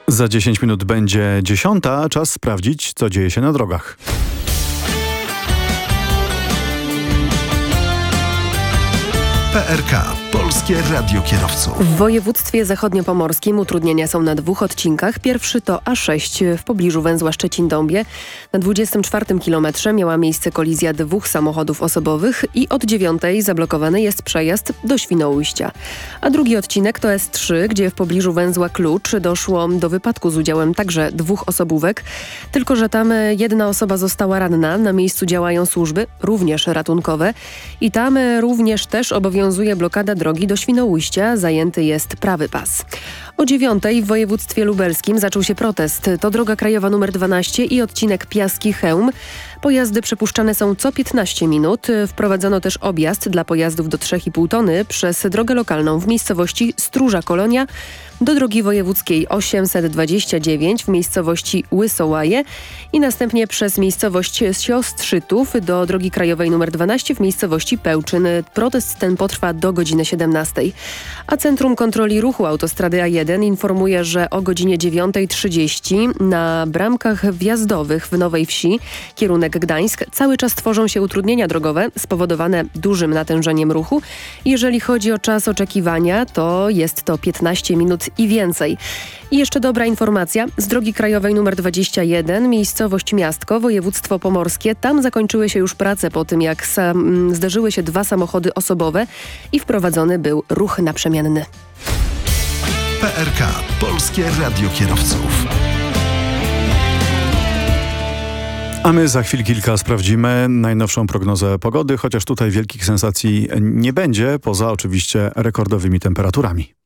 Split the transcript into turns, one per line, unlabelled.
Za 10 minut będzie 10. Czas sprawdzić, co dzieje się na drogach.
PRK. Polskie Radio Kierowców.
W województwie zachodniopomorskim utrudnienia są na 2 odcinkach. Pierwszy to A6 w pobliżu węzła Szczecin-Dąbie. Na 24 kilometrze miała miejsce kolizja 2 samochodów osobowych i od 9 zablokowany jest przejazd do Świnoujścia. A drugi odcinek to S3, gdzie w pobliżu węzła Klucz doszło do wypadku z udziałem także 2 osobówek. Tylko że tam jedna osoba została ranna. Na miejscu działają służby, również ratunkowe. I tam również też obowiązuje blokada drogi do Świnoujścia, zajęty jest prawy pas. O 9 w województwie lubelskim zaczął się protest. To droga krajowa nr 12 i odcinek Piaski-Chełm. Pojazdy przepuszczane są co 15 minut. Wprowadzono też objazd dla pojazdów do 3,5 tony przez drogę lokalną w miejscowości Stróża Kolonia do drogi wojewódzkiej 829 w miejscowości Łysołaje i następnie przez miejscowość Siostrzytów do drogi krajowej nr 12 w miejscowości Pełczyn. Protest ten potrwa do godziny 17. A Centrum Kontroli Ruchu Autostrady A1 informuje, że o godzinie 9:30 na bramkach wjazdowych w Nowej Wsi, kierunek Gdańsk, cały czas tworzą się utrudnienia drogowe spowodowane dużym natężeniem ruchu. Jeżeli chodzi o czas oczekiwania, to jest to 15 minut i więcej. I jeszcze dobra informacja. Z drogi krajowej nr 21, miejscowość Miastko, województwo pomorskie. Tam zakończyły się już prace po tym, jak zderzyły się 2 samochody osobowe i wprowadzony był ruch naprzemienny.
PRK. Polskie Radio Kierowców.
A my za chwil kilka sprawdzimy najnowszą prognozę pogody, chociaż tutaj wielkich sensacji nie będzie, poza oczywiście rekordowymi temperaturami.